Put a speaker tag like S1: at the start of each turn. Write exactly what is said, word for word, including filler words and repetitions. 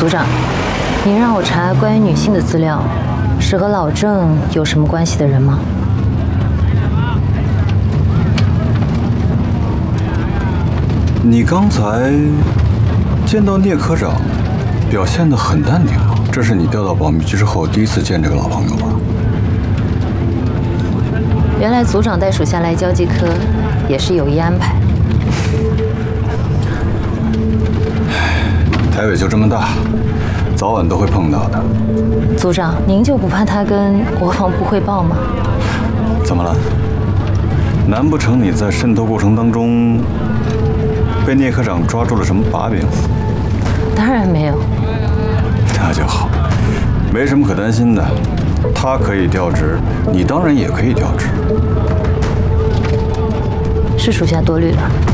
S1: 组长，您让我查关于女性的资料，是和老郑有什么关系的人吗？
S2: 你刚才见到聂科长，表现得很淡定啊。这是你调到保密局之后第一次见这个老朋友吧？
S1: 原来组长带属下来交际科，也是有意安排。
S2: 台北就这么大，早晚都会碰到的。
S1: 组长，您就不怕他跟国防部汇报吗？
S2: 怎么了？难不成你在渗透过程当中被聂科长抓住了什么把柄？
S1: 当然没有。
S2: 那就好，没什么可担心的。他可以调职，你当然也可以调职。
S1: 是属下多虑了。